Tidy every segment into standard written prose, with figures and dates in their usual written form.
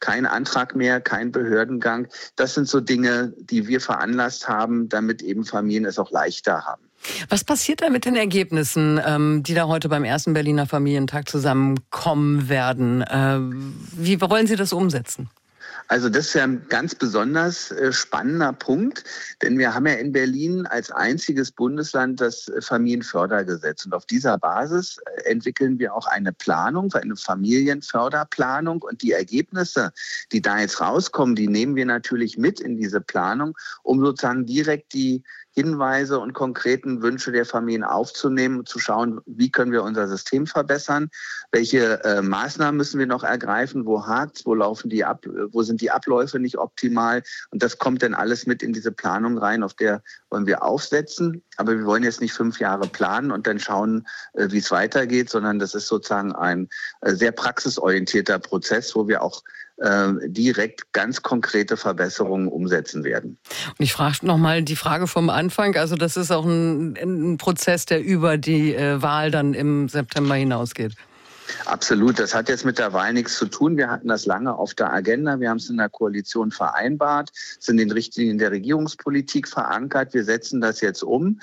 kein Antrag mehr, kein Behördengang. Das sind so Dinge, die wir veranlasst haben, damit eben Familien es auch leichter haben. Was passiert da mit den Ergebnissen, die da heute beim ersten Berliner Familientag zusammenkommen werden? Wie wollen Sie das umsetzen? Also das ist ja ein ganz besonders spannender Punkt, denn wir haben ja in Berlin als einziges Bundesland das Familienfördergesetz. Und auf dieser Basis entwickeln wir auch eine Planung, eine Familienförderplanung. Und die Ergebnisse, die da jetzt rauskommen, die nehmen wir natürlich mit in diese Planung, um sozusagen direkt die Hinweise und konkreten Wünsche der Familien aufzunehmen und zu schauen, wie können wir unser System verbessern, welche Maßnahmen müssen wir noch ergreifen, wo hakt's, wo laufen die ab, wo sind die Abläufe nicht optimal, und das kommt dann alles mit in diese Planung rein, auf der wollen wir aufsetzen. Aber wir wollen jetzt nicht 5 Jahre planen und dann schauen, wie es weitergeht, sondern das ist sozusagen ein sehr praxisorientierter Prozess, wo wir auch direkt ganz konkrete Verbesserungen umsetzen werden. Und ich frage nochmal die Frage vom Anfang. Also das ist auch ein Prozess, der über die Wahl dann im September hinausgeht. Absolut. Das hat jetzt mit der Wahl nichts zu tun. Wir hatten das lange auf der Agenda. Wir haben es in der Koalition vereinbart, sind in den Richtlinien der Regierungspolitik verankert. Wir setzen das jetzt um,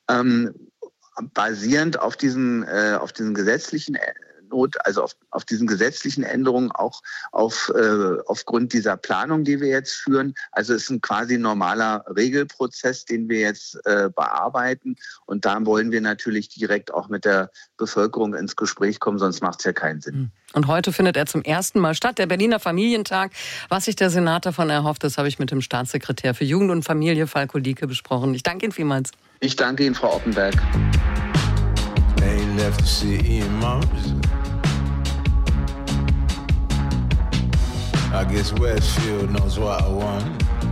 basierend auf diesen gesetzlichen also auf diesen gesetzlichen Änderungen, auch aufgrund dieser Planung, die wir jetzt führen. Also es ist ein quasi normaler Regelprozess, den wir jetzt bearbeiten. Und da wollen wir natürlich direkt auch mit der Bevölkerung ins Gespräch kommen, sonst macht es ja keinen Sinn. Und heute findet er zum ersten Mal statt, der Berliner Familientag. Was sich der Senat davon erhofft, das habe ich mit dem Staatssekretär für Jugend und Familie, Falko Lieke, besprochen. Ich danke Ihnen vielmals. Ich danke Ihnen, Frau Oppenberg. I guess Westfield knows what I want.